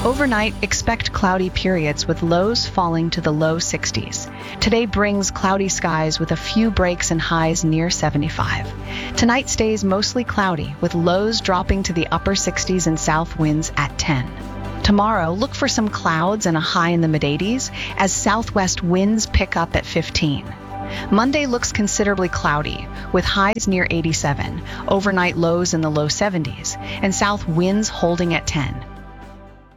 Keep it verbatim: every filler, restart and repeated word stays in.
Overnight, expect cloudy periods with lows falling to the low sixties. Today brings cloudy skies with a few breaks and highs near seventy-five. Tonight stays mostly cloudy with lows dropping to the upper sixties and south winds at ten. Tomorrow, look for some clouds and a high in the mid eighties as southwest winds pick up at fifteen. Monday looks considerably cloudy, with highs near eighty-seven, overnight lows in the low seventies, and south winds holding at ten.